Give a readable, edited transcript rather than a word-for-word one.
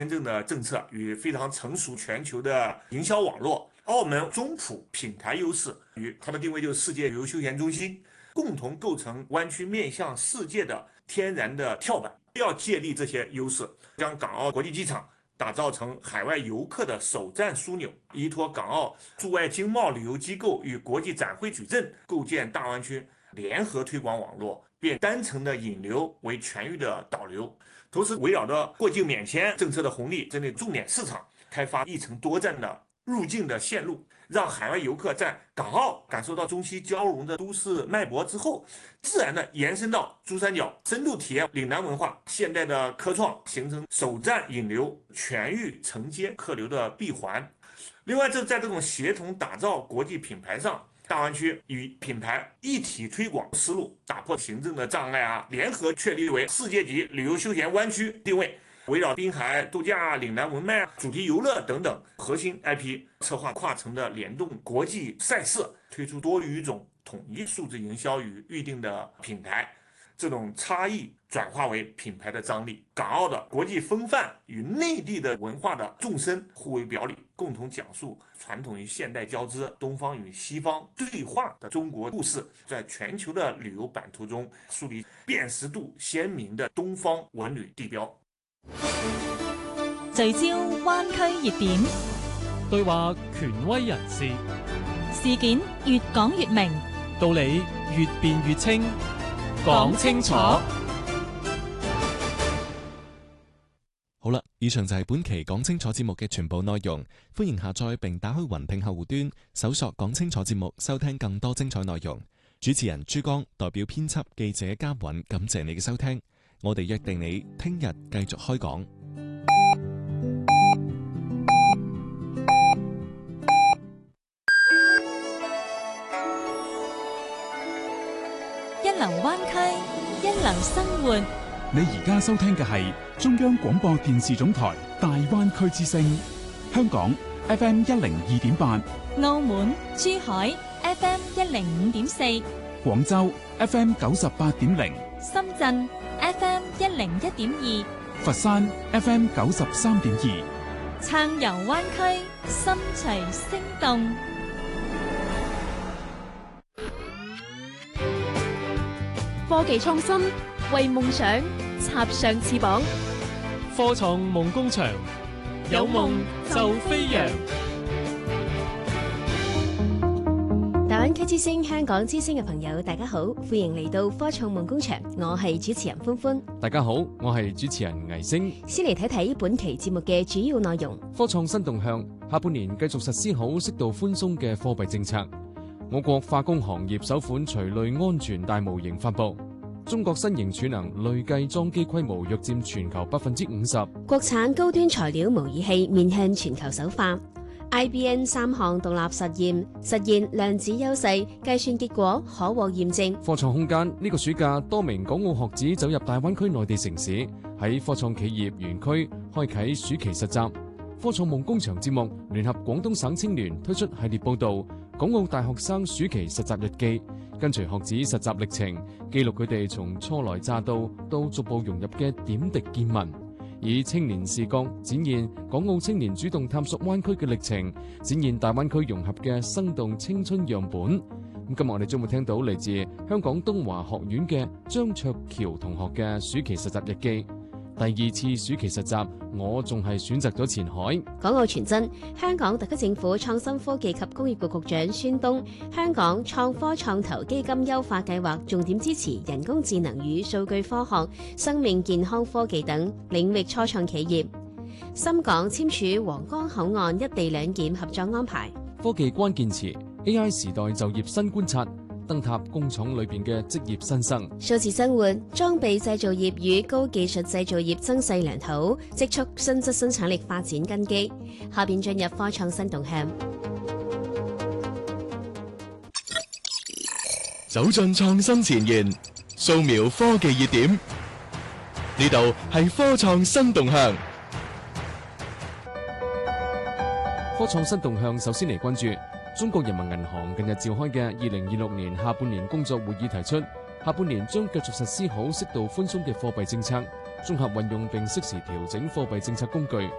真正的政策与非常成熟全球的营销网络，澳门中普品牌优势与它的定位就是世界旅游休闲中心，共同构成湾区面向世界的天然的跳板。要借力这些优势，将港澳国际机场打造成海外游客的首站枢纽，依托港澳驻外经贸旅游机构与国际展会矩阵，构建大湾区联合推广网络，变单程的引流为全域的导流。同时，围绕着过境免签政策的红利，针对重点市场开发一程多站的入境的线路，让海外游客在港澳感受到中西交融的都市脉搏之后，自然的延伸到珠三角，深度体验岭南文化、现代的科创，形成首站引流、全域承接客流的闭环。另外，在这种协同打造国际品牌上，大湾区与品牌一体推广思路，打破行政的障碍联合确立为世界级旅游休闲湾区定位。围绕滨海度假、岭南文脉、主题游乐等等核心 IP， 策划跨城的联动国际赛事，推出多语种统一数字营销与预定的品牌。这种差异转化为品牌的张力，港澳的国际风范与内地的文化的纵深互为表里，共同讲述传统与现代交织、东方与西方对话的中国故事，在全球的旅游版图中树立辨识度鲜明的东方文旅地标。 聚焦灣區熱點， 對話權威人士， 事件越講越明， 道理越辯越清， 講清楚。 好啦，以上就係本期講清楚節目嘅全部內容。歡迎下載並打開雲聽客戶端，搜索講清楚節目，收聽更多精彩內容。主持人朱剛代表編輯、記者嘉允，感謝你嘅收聽。我哋約定你聽日繼續開講。 一流灣區，一流生活。 你而家收聽嘅係中央廣播電視總台大灣區之聲，香港 FM 102.8， 澳門、珠海 FM 105.4， 廣州 FM 98.0， 深圳 FM 101.2， 佛山 FM 93.2， 撐遊灣區，心隨聲動。 科技創新，為夢想插上翅膀。 科創夢工場，有夢就飛揚。 大灣區之聲、香港之聲嘅朋友，大家好，歡迎嚟到科創夢工場，我係主持人歡歡。 大家好，我係主持人魏星。 先嚟睇睇本期節目嘅主要內容。 科創新動向，下半年繼續實施好適度寬鬆嘅貨幣政策。我國化工行業首款錘類安全大模型發布。中國新型儲能累計裝機規模約佔全球50%。 國產高端材料模擬器面向全球首發。IBN 3項獨立實驗實現量子優勢，計算結果可獲驗證。 科創空間呢個暑假，多名港澳學子走入大灣區內地城市，喺科創企業園區開啟暑期實習。科創夢工場節目聯合廣東省青聯推出系列報導，港澳大學生暑期實習日記，跟隨學子實習歷程，記錄佢哋從初來乍到逐步融入嘅點滴見聞，以青年視角展現港澳青年主動探索灣區嘅歷程，展現大灣區融合嘅生動青春樣本。今日我哋將會聽到嚟自香港東華學院嘅張卓橋同學嘅暑期實習日記。第二次暑期實習，我仲係選擇咗前海。 港澳傳真，香港特區政府創新科技及工業局局長孫東，香港創科創投基金優化計劃重點支持人工智能與數據科學、生命健康科技等領域初創企業。深港簽署皇崗口岸一地兩檢合作安排。 科技關鍵詞 AI 時代就業新觀察，燈塔工廠裏邊嘅職業新生。 數字生活，裝備製造業與高技術製造業增勢良好，積蓄新質生產力發展根基。下邊進入科創新動向， 走進創新前沿，掃描科技熱點。呢度係科創新動向。 科創新動向首先嚟關注中國人民銀行近日召開嘅2026年下半年工作會議提出， 下半年將繼續實施好適度寬鬆嘅貨幣政策，綜合運用並適時調整貨幣政策工具，